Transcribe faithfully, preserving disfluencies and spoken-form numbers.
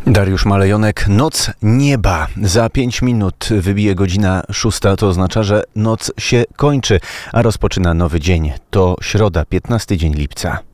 Dariusz Malejonek, Noc nieba. Za pięć minut wybije godzina szósta, to oznacza, że noc się kończy, a rozpoczyna nowy dzień. To środa, piętnasty dzień lipca.